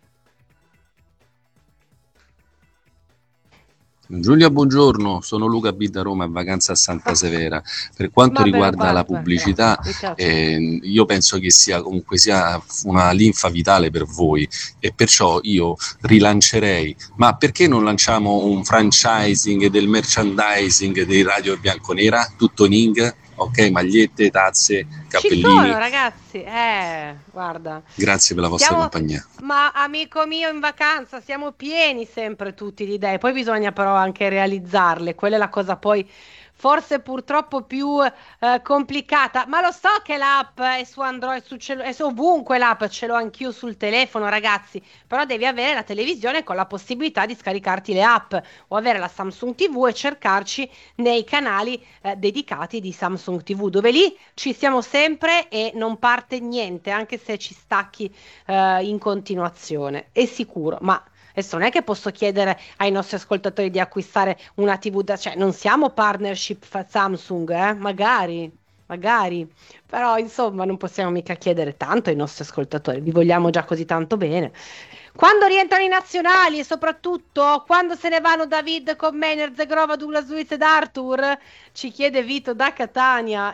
Giulia, buongiorno, sono Luca B da Roma, in vacanza a Santa Severa. Per quanto riguarda la pubblicità, io penso che sia comunque sia una linfa vitale per voi e perciò io rilancerei, ma perché non lanciamo un franchising del merchandising di Radio Bianconera, tutto in ink, ok, magliette, tazze, cappellini. Ci sono ragazzi, guarda. Grazie per la vostra compagnia. Ma amico mio in vacanza siamo pieni sempre tutti di idee, poi bisogna però anche realizzarle, quella è la cosa poi forse purtroppo più complicata, ma lo so che l'app è su Android, è su ovunque l'app, ce l'ho anch'io sul telefono ragazzi, però devi avere la televisione con la possibilità di scaricarti le app o avere la Samsung TV e cercarci nei canali dedicati di Samsung TV, dove lì ci siamo sempre e non parte niente, anche se ci stacchi in continuazione, è sicuro, ma adesso non è che posso chiedere ai nostri ascoltatori di acquistare una TV cioè non siamo partnership Samsung, magari, però insomma non possiamo mica chiedere tanto ai nostri ascoltatori, vi vogliamo già così tanto bene. Quando rientrano i nazionali e soprattutto quando se ne vanno David, Commener, Zegrova, Douglas Luiz ed Arthur, ci chiede Vito da Catania,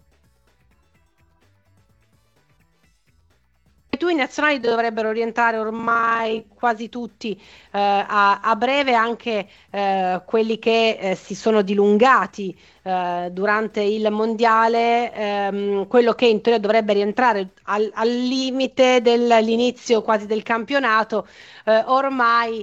i nazionali dovrebbero rientrare ormai quasi tutti a breve, anche quelli che si sono dilungati durante il mondiale, quello che in teoria dovrebbe rientrare al limite dell'inizio quasi del campionato, ormai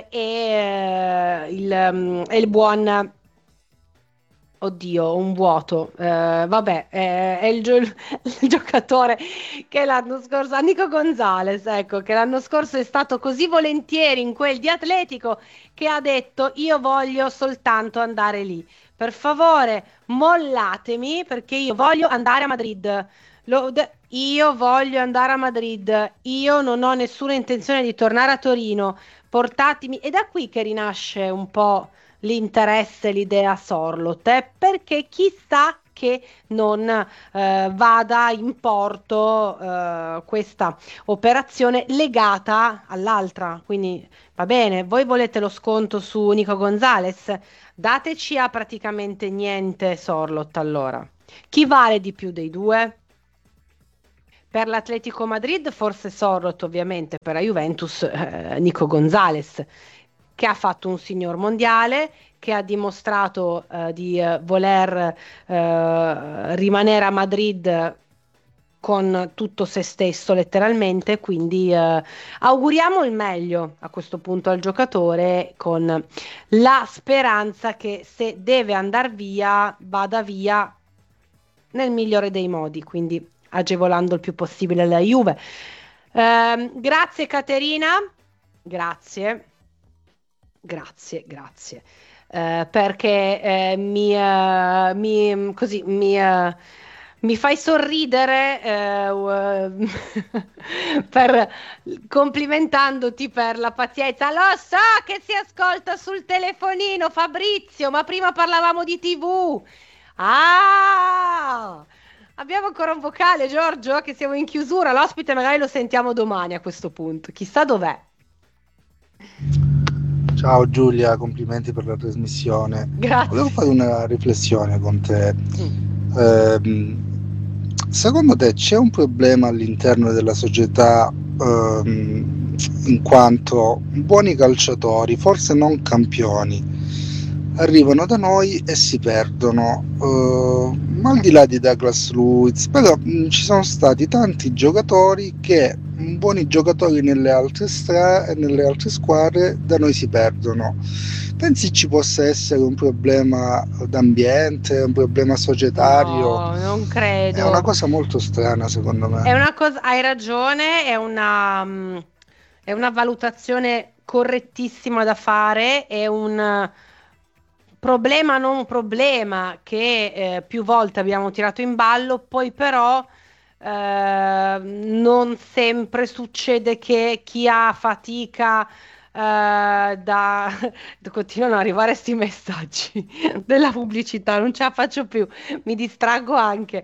è il buon... Oddio, un vuoto. Vabbè, è il giocatore che l'anno scorso, Nico Gonzalez, ecco, che l'anno scorso è stato così volentieri in quel di Atletico che ha detto io voglio soltanto andare lì. Per favore, mollatemi perché io voglio andare a Madrid. Io voglio andare a Madrid, io non ho nessuna intenzione di tornare a Torino, portatemi. È da qui che rinasce un po' l'interesse, l'idea Sorloth, perché chissà che non vada in porto questa operazione legata all'altra. Quindi va bene, voi volete lo sconto su Nico Gonzalez? Dateci a praticamente niente Sorloth allora. Chi vale di più dei due? Per l'Atletico Madrid forse Sorloth, ovviamente per la Juventus Nico Gonzalez, che ha fatto un signor mondiale, che ha dimostrato di voler rimanere a Madrid con tutto se stesso letteralmente, quindi auguriamo il meglio a questo punto al giocatore, con la speranza che se deve andare via vada via nel migliore dei modi, quindi agevolando il più possibile la Juve. Grazie Caterina, grazie, perché mi fai sorridere complimentandoti per la pazienza. Lo so che si ascolta sul telefonino, Fabrizio, ma prima parlavamo di TV. Abbiamo ancora un vocale, Giorgio, che siamo in chiusura. L'ospite magari lo sentiamo domani a questo punto. Chissà dov'è. Ciao Giulia, complimenti per la trasmissione. Grazie. Volevo fare una riflessione con te. Secondo te c'è un problema all'interno della società in quanto buoni calciatori, forse non campioni, arrivano da noi e si perdono, ma al di là di Douglas Luiz, però ci sono stati tanti giocatori che, buoni giocatori nelle altre squadre, da noi si perdono. Pensi ci possa essere un problema d'ambiente, un problema societario? No, non credo. È una cosa molto strana, secondo me. È una cosa, hai ragione, è una valutazione correttissima da fare, è un problema non problema che più volte abbiamo tirato in ballo, poi però non sempre succede che chi ha fatica continuano ad arrivare questi messaggi della pubblicità, non ce la faccio più, mi distraggo anche.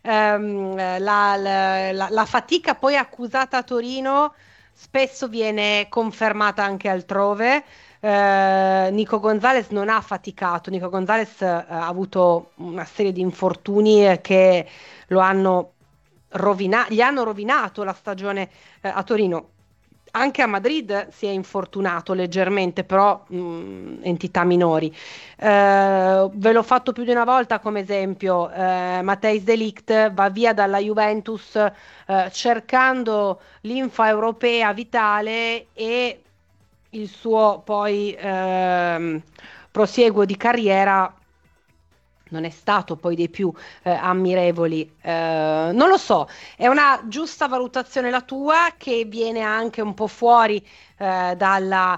La fatica poi accusata a Torino spesso viene confermata anche altrove. Nico Gonzalez non ha faticato, Nico Gonzalez ha avuto una serie di infortuni che gli hanno rovinato la stagione a Torino. Anche a Madrid si è infortunato leggermente, però entità minori. Ve l'ho fatto più di una volta come esempio. Matthijs de Ligt va via dalla Juventus cercando l'infa europea vitale, e il suo poi prosieguo di carriera non è stato poi dei più ammirevoli. Non lo so, è una giusta valutazione la tua, che viene anche un po' fuori da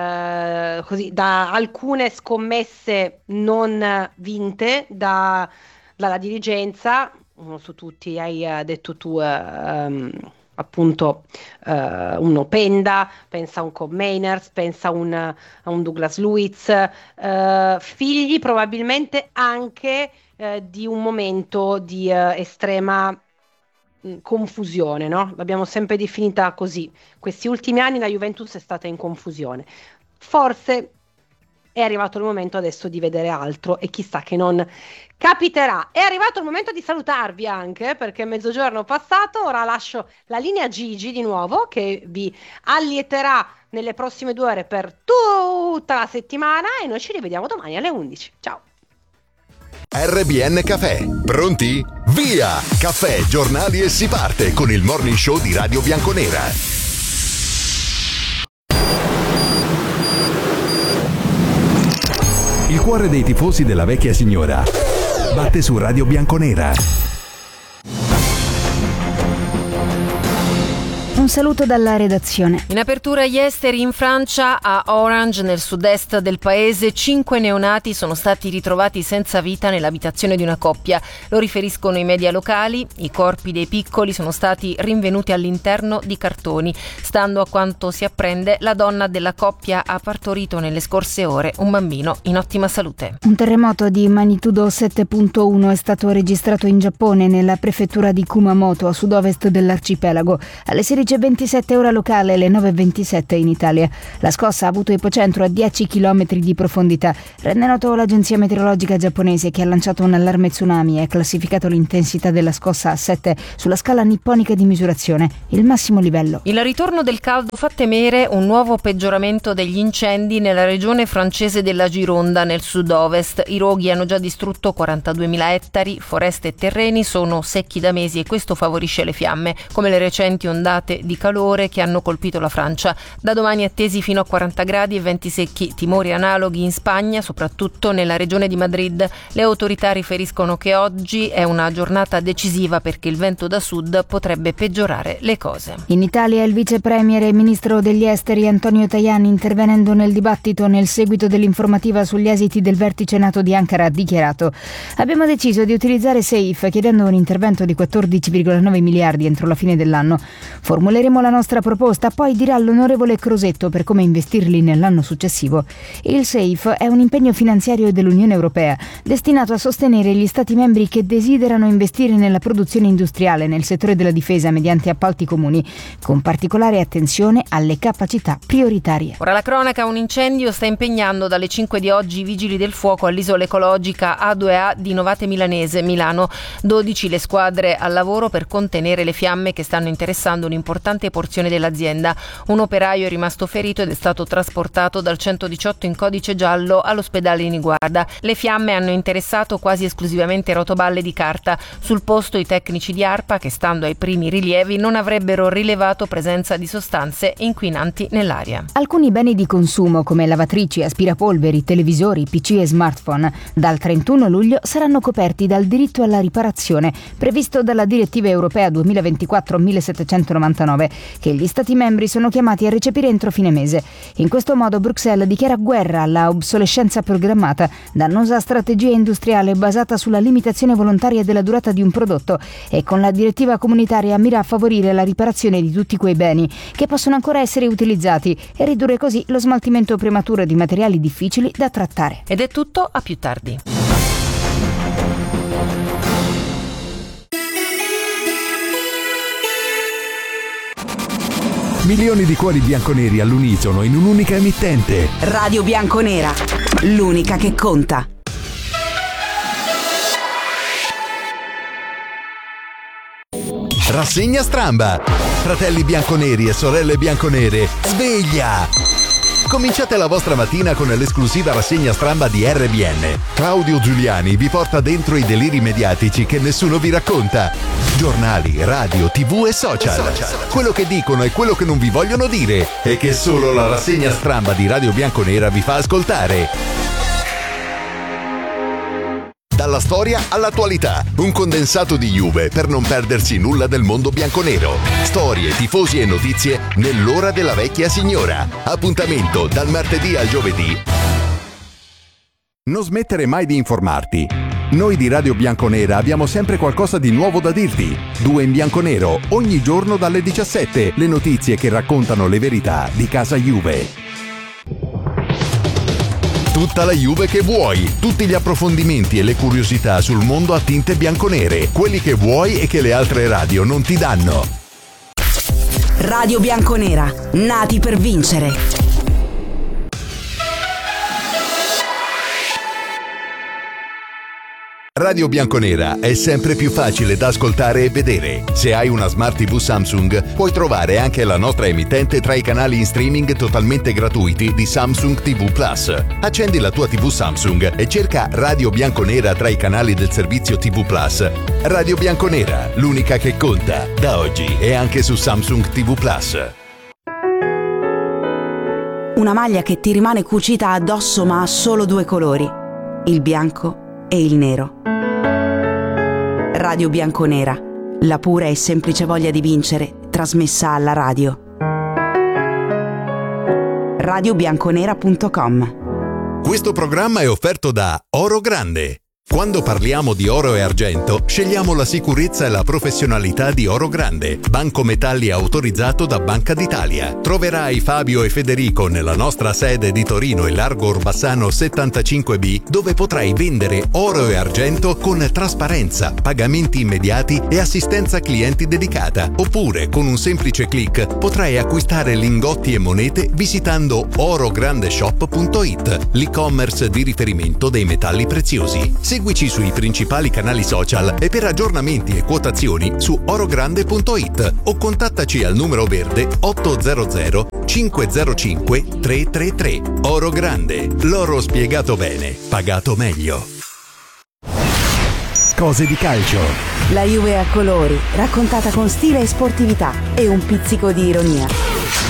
alcune scommesse non vinte dalla dirigenza. Uno su tutti hai detto tu, appunto un Openda, pensa a un Cobb Mainers, pensa a un Douglas Luiz, figli probabilmente anche di un momento di estrema confusione, no? L'abbiamo sempre definita così. Questi ultimi anni la Juventus è stata in confusione. Forse è arrivato il momento adesso di vedere altro, e chissà che non capiterà. È arrivato il momento di salutarvi anche, perché è mezzogiorno passato. Ora lascio la linea a Gigi di nuovo, che vi allieterà nelle prossime 2 ore per tutta la settimana, e noi ci rivediamo domani alle 11. Ciao. RBN Caffè, pronti? Via! Caffè, giornali e si parte con il morning show di Radio Bianconera. Il cuore dei tifosi della vecchia signora batte su Radio Bianconera. saluto dalla redazione. In apertura gli esteri in Francia, a Orange, nel sud-est del paese, 5 neonati sono stati ritrovati senza vita nell'abitazione di una coppia. Lo riferiscono i media locali. I corpi dei piccoli sono stati rinvenuti all'interno di cartoni. Stando a quanto si apprende, la donna della coppia ha partorito nelle scorse ore un bambino in ottima salute. Un terremoto di magnitudo 7.1 è stato registrato in Giappone, nella prefettura di Kumamoto, a sud-ovest dell'arcipelago. Alle 16:27 ora locale, alle 9:27 in Italia. La scossa ha avuto epocentro a 10 km di profondità. Rende noto l'agenzia meteorologica giapponese, che ha lanciato un allarme tsunami e ha classificato l'intensità della scossa a 7 sulla scala nipponica di misurazione, il massimo livello. Il ritorno del caldo fa temere un nuovo peggioramento degli incendi nella regione francese della Gironda, nel sud-ovest. I roghi hanno già distrutto 42.000 ettari, foreste e terreni sono secchi da mesi e questo favorisce le fiamme, come le recenti ondate di calore che hanno colpito la Francia. Da domani attesi fino a 40 gradi e venti secchi, timori analoghi in Spagna, soprattutto nella regione di Madrid. Le autorità riferiscono che oggi è una giornata decisiva perché il vento da sud potrebbe peggiorare le cose. In Italia il vice premier e ministro degli esteri Antonio Tajani, intervenendo nel dibattito nel seguito dell'informativa sugli esiti del vertice NATO di Ankara, ha dichiarato: abbiamo deciso di utilizzare SAFE chiedendo un intervento di 14,9 miliardi entro la fine dell'anno. Formuleremo la nostra proposta, poi dirà l'onorevole Crosetto per come investirli nell'anno successivo. Il SAFE è un impegno finanziario dell'Unione Europea destinato a sostenere gli Stati membri che desiderano investire nella produzione industriale nel settore della difesa mediante appalti comuni, con particolare attenzione alle capacità prioritarie. Ora la cronaca: un incendio sta impegnando dalle 5 di oggi i vigili del fuoco all'isola ecologica A2A di Novate Milanese, Milano. 12 le squadre al lavoro per contenere le fiamme che stanno interessando un'importante porzione dell'azienda. Un operaio è rimasto ferito ed è stato trasportato dal 118 in codice giallo all'ospedale di Niguarda. Le fiamme hanno interessato quasi esclusivamente rotoballe di carta. Sul posto i tecnici di ARPA, che stando ai primi rilievi non avrebbero rilevato presenza di sostanze inquinanti nell'aria. Alcuni beni di consumo come lavatrici, aspirapolveri, televisori, PC e smartphone dal 31 luglio saranno coperti dal diritto alla riparazione previsto dalla direttiva europea 2024/1799 che gli Stati membri sono chiamati a recepire entro fine mese. In questo modo Bruxelles dichiara guerra alla obsolescenza programmata, dannosa strategia industriale basata sulla limitazione volontaria della durata di un prodotto, e con la direttiva comunitaria mira a favorire la riparazione di tutti quei beni che possono ancora essere utilizzati e ridurre così lo smaltimento prematuro di materiali difficili da trattare. Ed è tutto, a più tardi. Milioni di cuori bianconeri all'unisono in un'unica emittente. Radio Bianconera, l'unica che conta. Rassegna Stramba. Fratelli bianconeri e sorelle bianconere, sveglia! Cominciate la vostra mattina con l'esclusiva rassegna Stramba di RBN. Claudio Giuliani vi porta dentro i deliri mediatici che nessuno vi racconta. Giornali, radio, TV e social. Quello che dicono e quello che non vi vogliono dire e che solo la rassegna Stramba di Radio Bianconera vi fa ascoltare. Dalla storia all'attualità, un condensato di Juve per non perdersi nulla del mondo bianconero. Storie, tifosi e notizie nell'ora della vecchia signora. Appuntamento dal martedì al giovedì. Non smettere mai di informarti. Noi di Radio Bianconera abbiamo sempre qualcosa di nuovo da dirti. 2 in bianconero, ogni giorno dalle 17, le notizie che raccontano le verità di casa Juve. Tutta la Juve che vuoi, tutti gli approfondimenti e le curiosità sul mondo a tinte bianconere, quelli che vuoi e che le altre radio non ti danno. Radio Bianconera, nati per vincere. Radio Bianconera è sempre più facile da ascoltare e vedere. Se hai una Smart TV Samsung, puoi trovare anche la nostra emittente tra i canali in streaming totalmente gratuiti di Samsung TV Plus. Accendi la tua TV Samsung e cerca Radio Bianconera tra i canali del servizio TV Plus. Radio Bianconera, l'unica che conta, da oggi e anche su Samsung TV Plus. Una maglia che ti rimane cucita addosso ma ha solo 2 colori, il bianco e il nero. Radio Bianconera, la pura e semplice voglia di vincere trasmessa alla radio. radiobianconera.com. Questo programma è offerto da Oro Grande. Quando parliamo di oro e argento, scegliamo la sicurezza e la professionalità di Oro Grande, banco metalli autorizzato da Banca d'Italia. Troverai Fabio e Federico nella nostra sede di Torino e Largo Orbassano 75B, dove potrai vendere oro e argento con trasparenza, pagamenti immediati e assistenza clienti dedicata. Oppure, con un semplice click, potrai acquistare lingotti e monete visitando orograndeshop.it, l'e-commerce di riferimento dei metalli preziosi. Seguici sui principali canali social e per aggiornamenti e quotazioni su orogrande.it o contattaci al numero verde 800 505 333. Oro Grande, l'oro spiegato bene, pagato meglio. Cose di calcio. La Juve a colori, raccontata con stile e sportività e un pizzico di ironia.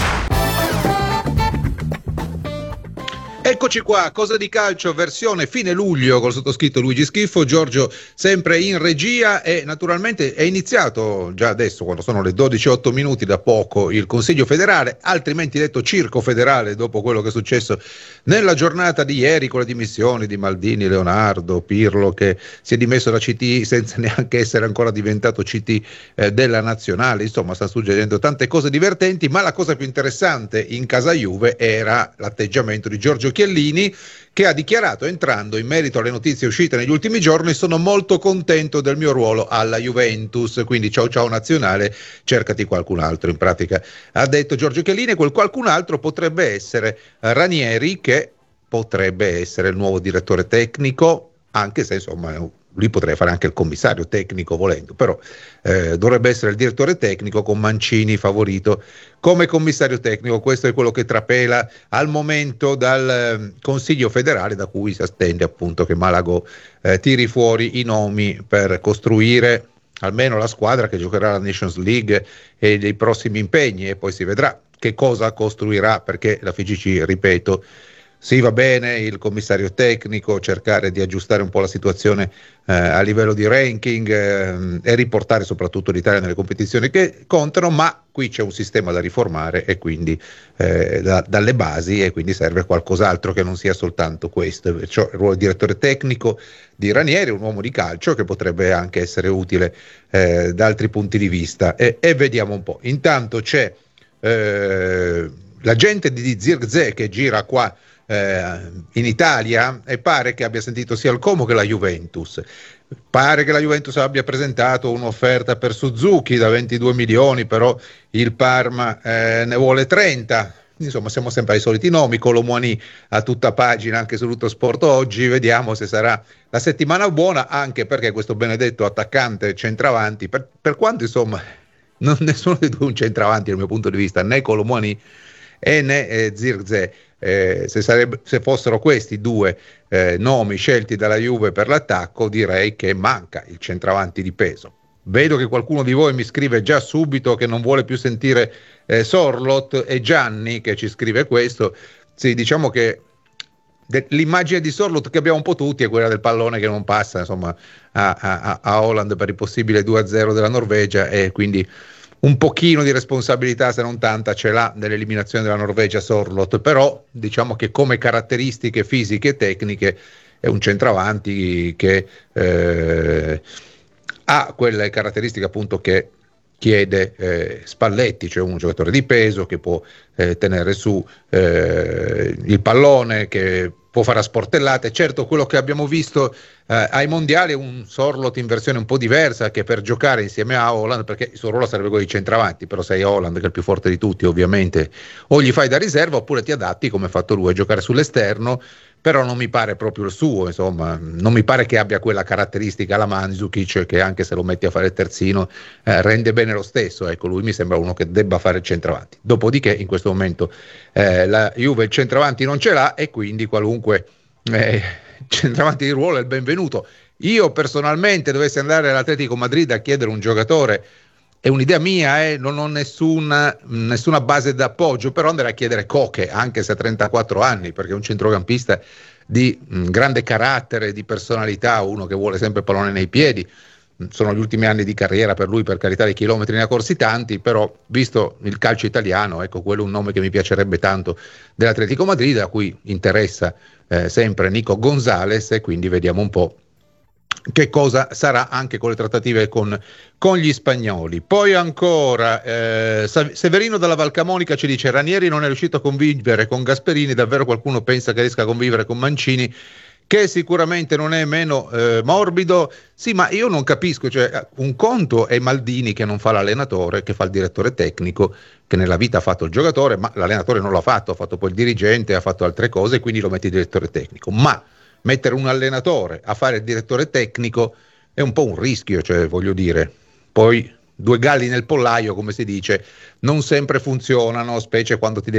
Eccoci qua, Cosa di calcio, versione fine luglio col sottoscritto Luigi Schiffo, Giorgio sempre in regia e naturalmente è iniziato già adesso quando sono le 12:08 minuti da poco il Consiglio federale, altrimenti detto circo federale dopo quello che è successo nella giornata di ieri con le dimissioni di Maldini, Leonardo, Pirlo che si è dimesso da CT senza neanche essere ancora diventato CT della nazionale, insomma sta succedendo tante cose divertenti, ma la cosa più interessante in casa Juve era l'atteggiamento di Giorgio Chiellini che ha dichiarato entrando in merito alle notizie uscite negli ultimi giorni: sono molto contento del mio ruolo alla Juventus, quindi ciao ciao nazionale, cercati qualcun altro. In pratica ha detto Giorgio Chiellini, quel qualcun altro potrebbe essere Ranieri, che potrebbe essere il nuovo direttore tecnico, anche se insomma lui potrei fare anche il commissario tecnico volendo, però dovrebbe essere il direttore tecnico con Mancini favorito come commissario tecnico. Questo è quello che trapela al momento dal Consiglio federale, da cui si attende appunto che Malagò tiri fuori i nomi per costruire almeno la squadra che giocherà la Nations League e dei prossimi impegni, e poi si vedrà che cosa costruirà, perché la FIGC, ripeto, sì, va bene il commissario tecnico, cercare di aggiustare un po' la situazione a livello di ranking e riportare soprattutto l'Italia nelle competizioni che contano, ma qui c'è un sistema da riformare e quindi dalle basi, e quindi serve qualcos'altro che non sia soltanto questo. Perciò il ruolo di direttore tecnico di Ranieri, un uomo di calcio che potrebbe anche essere utile da altri punti di vista, e vediamo un po'. Intanto c'è l'agente di Zirkzee che gira qua in Italia e pare che abbia sentito sia il Como che la Juventus. Pare che la Juventus abbia presentato un'offerta per Suzuki da 22 milioni, però il Parma ne vuole 30. Insomma, siamo sempre ai soliti nomi. Colomwani a tutta pagina anche su Tuttosport oggi. Vediamo se sarà la settimana buona, anche perché questo benedetto attaccante centravanti, per quanto insomma nessuno dei due un centravanti dal mio punto di vista, né Colomwani né Zirkzee. Se fossero questi due nomi scelti dalla Juve per l'attacco, direi che manca il centravanti di peso. Vedo che qualcuno di voi mi scrive già subito che non vuole più sentire Sorloth, e Gianni che ci scrive questo. Sì, diciamo che l'immagine di Sorloth che abbiamo un po' tutti è quella del pallone che non passa insomma a Haaland per il possibile 2-0 della Norvegia, e quindi un pochino di responsabilità, se non tanta, ce l'ha nell'eliminazione della Norvegia Sorloth, però diciamo che come caratteristiche fisiche e tecniche è un centravanti che ha quelle caratteristiche appunto che chiede Spalletti, cioè un giocatore di peso che può tenere su il pallone, che può fare a sportellate. Certo, quello che abbiamo visto ai mondiali è un Sorloth in versione un po' diversa, che per giocare insieme a Haaland, perché il suo ruolo sarebbe quello di centravanti, però sei Haaland che è il più forte di tutti ovviamente, o gli fai da riserva oppure ti adatti come ha fatto lui a giocare sull'esterno, però non mi pare proprio il suo, insomma, non mi pare che abbia quella caratteristica alla Mandzukic, che anche se lo metti a fare il terzino rende bene lo stesso. Ecco, lui mi sembra uno che debba fare il centravanti. Dopodiché in questo momento la Juve il centravanti non ce l'ha, e quindi qualunque centravanti di ruolo è il benvenuto. Io personalmente dovessi andare all'Atletico Madrid a chiedere un giocatore, è un'idea mia, non ho nessuna base d'appoggio, però andrei a chiedere Koke, anche se ha 34 anni, perché è un centrocampista di grande carattere, di personalità, uno che vuole sempre il pallone nei piedi, sono gli ultimi anni di carriera per lui, per carità, di chilometri ne ha corsi tanti, però visto il calcio italiano, ecco, quello è un nome che mi piacerebbe tanto dell'Atletico Madrid, a cui interessa sempre Nico Gonzalez, e quindi vediamo un po' che cosa sarà anche con le trattative con gli spagnoli. Poi ancora Severino dalla Valcamonica ci dice: Ranieri non è riuscito a convivere con Gasperini, davvero qualcuno pensa che riesca a convivere con Mancini, che sicuramente non è meno morbido? Sì, ma io non capisco, cioè, un conto è Maldini che non fa l'allenatore, che fa il direttore tecnico, che nella vita ha fatto il giocatore, ma l'allenatore non l'ha fatto, ha fatto poi il dirigente, ha fatto altre cose, quindi lo metti il direttore tecnico. Ma mettere un allenatore a fare il direttore tecnico è un po' un rischio, cioè, voglio dire, poi due galli nel pollaio, come si dice, non sempre funzionano, specie quando ti devi